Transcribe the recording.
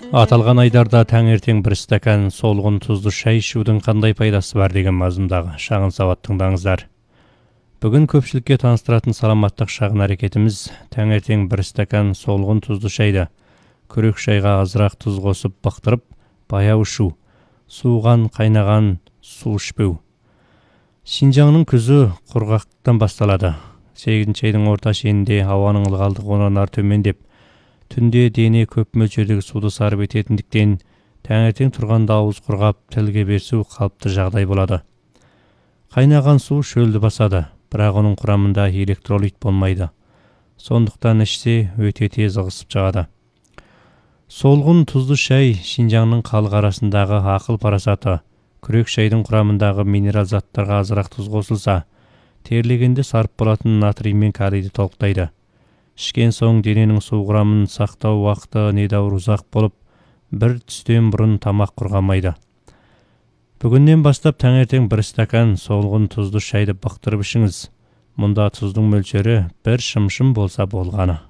Аталған айдарда таңертең бір стакан солғын тұзды шай ішудің қандай пайдасы бар деген мазмұндағы шағын сауат тыңдаңыздар. Бүгін көпшілікке таныстыратын саламаттық шағын әрекетіміз таңертең бір стакан солғын тұзды шайды күрек шайға азырақ тұз қосып бықтырып, баяу ішу, суыған қайнаған су ішпеу. Шинжаңның күзі құрғақтан басталады. Сегізінші айдың орта шенінде ауаның ылғалдық оранары төмендеп, түнде дене көп мөлшердегі суды сарып ететіндіктен таңертең тұрғанда ауыз құрғап, тілге берсу қалыпты жағдай болады. Қайнаған су шөлді басады, бірақ оның құрамында электролит болмайды. Сондықтан ішсе өте тез ығысып шығады. Солғын тұзды шай Шинжаңның халық арасындағы ақыл парасаты. Күрек шайдың құрамындағы минерал заттарға азырақ тұз қосылса, терлегенде сарып болатын натрий мен калийді толықтайды. Ішкен соң дененің су құрамын сақтау уақыты недәуір ұзақ болып, бір түстен бұрын тамақ құрғамайды. Бүгіннен бастап таңертең бір стакан солғын тұзды шайды бықтырып ішіңіз. Мұнда тұздың мөлшері бір шымшым болса болғаны.